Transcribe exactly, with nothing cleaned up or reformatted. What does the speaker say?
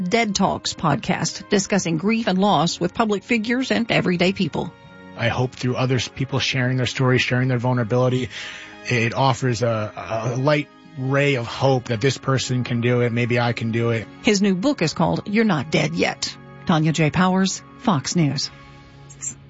Dead Talks podcast, discussing grief and loss with public figures and everyday people. I hope through other people sharing their story, sharing their vulnerability, it offers a, a light ray of hope that this person can do it. Maybe I can do it. His new book is called You're Not Dead Yet. Tanya J. Powers, Fox News.